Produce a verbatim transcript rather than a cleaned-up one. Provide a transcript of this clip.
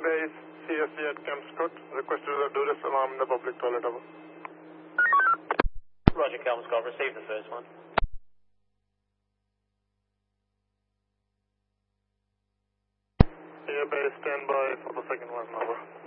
Base C S C at Camp Scott. Requested a Duress alarm in the public toilet. Over. Roger, Calvin Scott. Receive the first one. C S C base, stand by for the second one. Over.